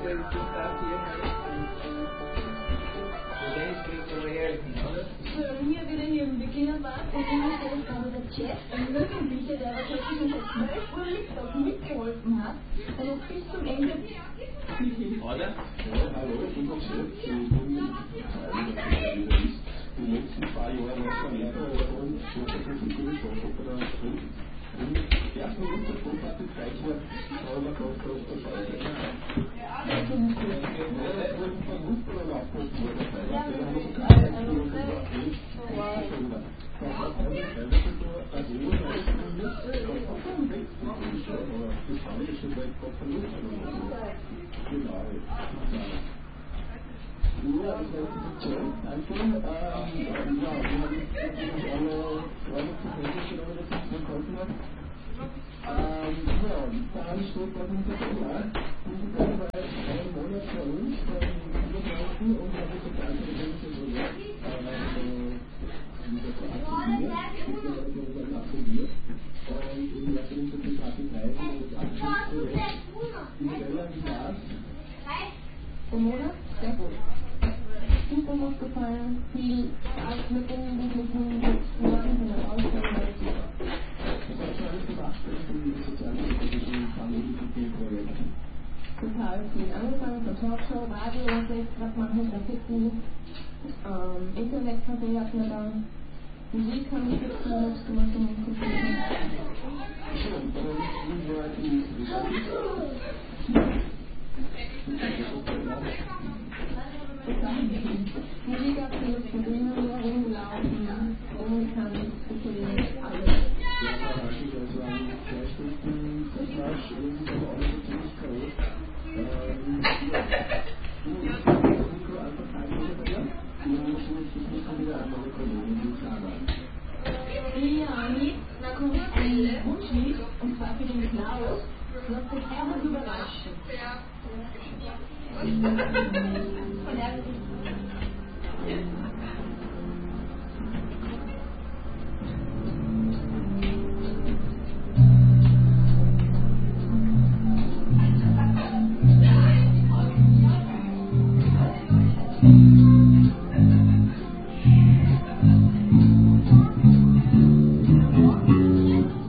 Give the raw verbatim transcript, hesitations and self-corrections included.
Hier wieder hier im Beginnermarkt und hier ist gerade der Chat, ein Möglicher, der was heute schon seit zwölf Uhr Mittag mitgeholfen hat und noch bis zum Ende. Oder? Ja, hallo, ich bin der Chef. Ich bin die letzten zwei Jahre noch Verleger und Schulterpräsentation von Operation. Und erst mal unter Vorfahrt Zeit war, aber man kann das das Scheiße. Ja, das ist gut. Ja, das ist ein Fußballer Laufpost wurde dabei. Ja, wir haben noch keine Ahnung, was das ist. Wow. Das hat eine Teilweise so als Ehe, als Verlust, das auch schon weg. Aber das habe ich schon seit Gott verlust. Genau. Ja, das war die Situation. Danke. Ja, wir haben jetzt alle Freunde zu Hause genommen, dass ich es konnten habe. Ja, dann steht das unter Vertrag. Diese Sache war jetzt einen Monat vor uns, von Überbrauchen und habe ich das ganze ganze Projekt wieder verabschiedet. Ich habe das absolviert. Und im letzten Zertifikat geteilt und das Abschlussprojekt in Bella Glas. Im Monat? Sehr gut. Super aufgefallen, viel Auswirkungen, die mit den Leuten von der Ausbildung. Das hat schon alles gemacht, die sozialpolitischen Familienprojekte. Total viel. Angefangen von Talkshow, Radio, was wir jetzt gerade machen, Graffiti, ähm, Internetcafé hatten wir da, Musik haben wir jetzt selbst gemacht und Musik. Schön, und wie war die Musik ab, Telefonien, rumlaufen, rumtanzen, zirkulieren, alles. Ja, da war ich also an zwei Stunden Flash und so alles ziemlich K O. Ähm, ja, du musst das Mikro einfach einnehmen, ja? Du musst das Mikro wieder andere Kollegen, die es arbeiten. Ja, da kommt ein Wunschlied, und zwar für den Klaus, das wird Herbert überraschen. Von der